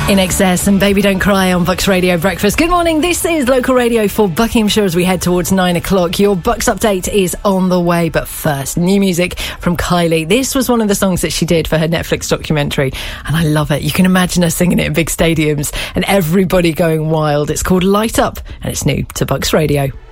In Excess and Baby Don't Cry on Bucks Radio Breakfast. Good morning, this is local radio for Buckinghamshire as we head towards 9 o'clock. Your Bucks update is on the way, but first, new music from Kylie. This was one of the songs that she did for her Netflix documentary, and I love it. You can imagine her singing it in big stadiums and everybody going wild. It's called Light Up, and it's new to Bucks Radio.